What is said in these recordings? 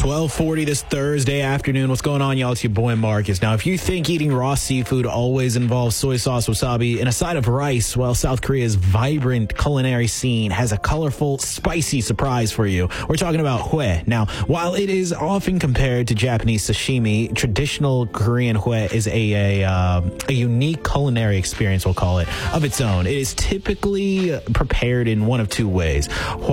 12:40 this Thursday afternoon. What's going on, y'all? It's your boy Marcus. Now, if you think eating raw seafood always involves soy sauce, wasabi, and a side of rice, well, South Korea's vibrant culinary scene has a colorful, spicy surprise for you. We're talking about hue. Now, while it is often compared to Japanese sashimi, traditional Korean hue is a unique culinary experience, we'll call it, of its own. It is typically prepared in one of two ways.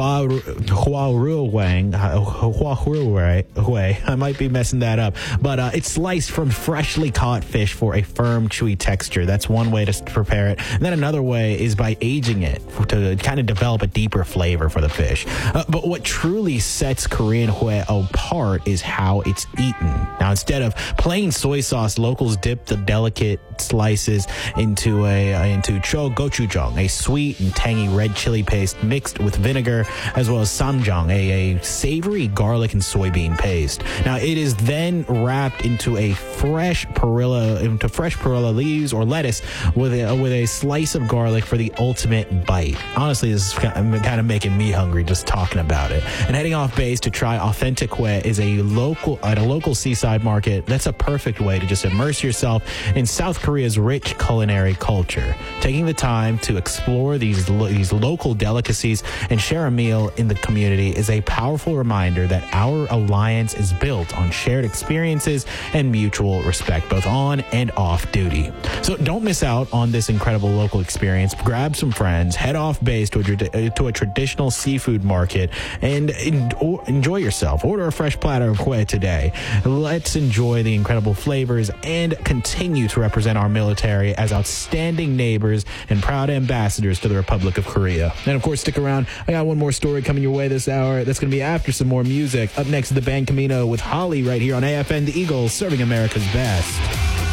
I might be messing that up, but it's sliced from freshly caught fish for a firm, chewy texture. That's one way to prepare it. And then another way is by aging it to kind of develop a deeper flavor for the fish. But what truly sets Korean hue apart is how it's eaten. Now, instead of plain soy sauce, locals dip the delicate slices into gochujang, a sweet and tangy red chili paste mixed with vinegar, as well as samjang, a savory garlic and soybean paste. Now, it is then wrapped into fresh perilla leaves or lettuce with a slice of garlic for the ultimate bite. Honestly, this is kind of making me hungry just talking about it. And heading off base to try authentic hue at a local seaside market. That's a perfect way to just immerse yourself in South Korea's rich culinary culture. Taking the time to explore these local delicacies and share a meal in the community is a powerful reminder that our alliance is built on shared experiences and mutual respect, both on and off duty. So don't miss out on this incredible local experience. Grab some friends, head off base to a traditional seafood market, and enjoy yourself. Order a fresh platter of hue today. Let's enjoy the incredible flavors and continue to represent our military as outstanding neighbors and proud ambassadors to the Republic of Korea. And of course, stick around. I got one more story coming your way this hour. That's going to be after some more music. Up next, the band Camino with Holly right here on AFN The Eagle, serving America's best.